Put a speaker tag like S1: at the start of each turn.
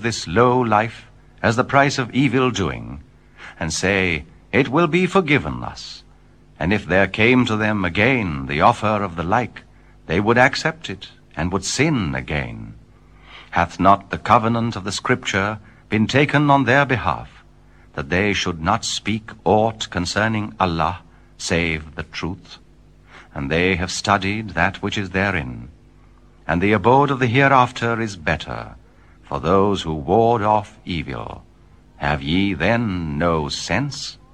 S1: this low life as the price of evil doing, and say, It will be forgiven us. And if there came to them again the offer of the like, they would accept it, and would sin again. Hath not the covenant of the Scripture been taken on their behalf, that they should not speak aught concerning Allah, save the truth? And they have studied that which is therein. And the abode of the hereafter is better, for those who ward off evil. Have ye then no sense?